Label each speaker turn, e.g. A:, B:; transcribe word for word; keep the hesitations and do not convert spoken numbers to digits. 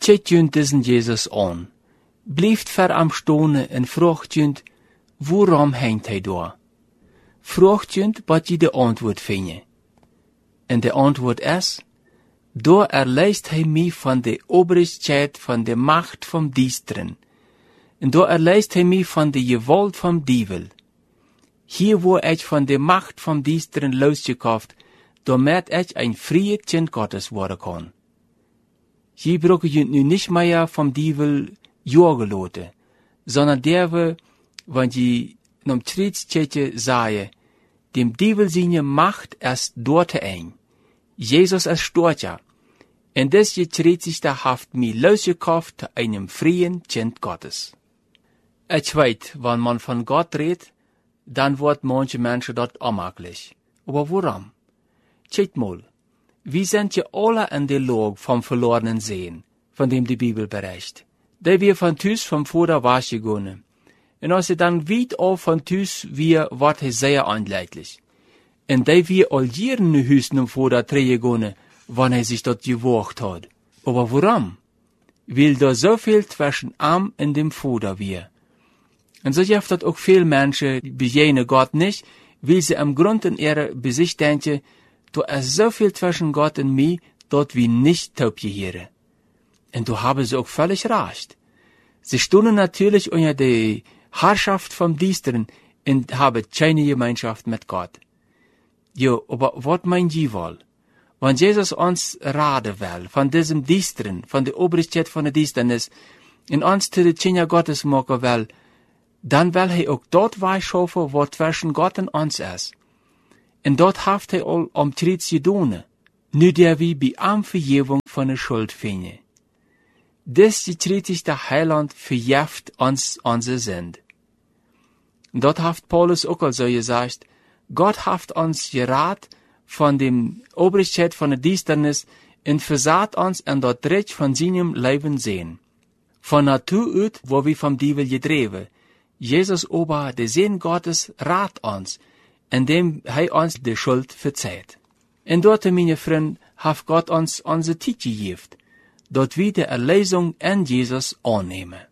A: Tjet junt diesen Jesus an, blieft ver am Stone en vroegt junt, waarom hangt hij daar? Vroegt junt, wat je de antwoord vinden. En de antwoord is, door erleist hij mij van de obrigheid van de macht van diesteren. En door erleist hij mij van de gewalt van dievel. Hier wordt ik van de macht van diesteren losgekocht, damit ik een vrije kind Gottes worden kan. Hier brauche je nu nicht mehr vom Dievel jagen lassen, sondern der we, want je nom Trittstetje sage, dem Dievel seine Macht erst dort ein. Jesus ist stort ja. En des Getretzigste haft mi losgekauft zu einem freien Kind Gottes. Ich weet, wenn man von Gott redet, dann wird manche Menschen dort unmöglich. Aber warum? Schaut mal, wir sind ja alle in der Lage vom verlorenen Sehen, von dem die Bibel berichtet. Da wir von Tüs vom Vater waschgegangen. Und als er dann weit auf von Tüs wir, wird er sehr anleitlich. Und da wir all jeden Hüsten im Vater trägegangen, wann er sich dort gewagt hat. Aber warum? Weil da so viel zwischen ihm und dem Vater wir. Und so gibt es auch viele Menschen, die begegnen Gott nicht, weil sie im Grund in ihrer Besicht denken, da ist so viel zwischen Gott und mir, dort wir nicht taub gehören. Und da haben sie auch völlig recht. Sie stehen natürlich unter der Herrschaft vom Diesteren und haben keine Gemeinschaft mit Gott. Jo, aber was meint ihr wohl? Wenn Jesus uns raten will, von diesem Diesteren, von der Obrigkeit von der Diensternis, und uns zu den Kinder Gottes machen will, dann will er auch dort weisschaffen, was zwischen Gott und uns ist. Und dort haft er all um Tritt gedonen, nu der wir bei am Vergebung von der Schuld finden. Des getretigste Heiland verjeft uns unsere Sünd. Dort haft Paulus auch also gesagt, Gott haft uns gerat von dem Obrigkeit von der Diensternis und versagt uns an dort Recht von seinem Leben sehen. Von Natur aus, wo wir vom Dievel gedreven. Jesus aber, der Sinn Gottes, rat uns, indem er uns die Schuld verzeiht. Und dort, meine Freunde, hat Gott uns unsere Zeit gegeben, dort wir die Erlösung in Jesus annehmen.